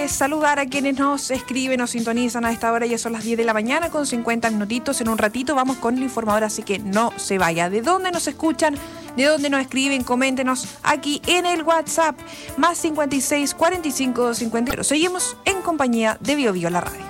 saludar a quienes nos escriben o sintonizan a esta hora. Ya son las 10 de la mañana con 50 minutitos. En un ratito vamos con el informador, así que no se vaya. ¿De dónde nos escuchan? ¿De dónde nos escriben? Coméntenos aquí en el WhatsApp. +56 45 50. Seguimos en compañía de Bio Bio, la radio.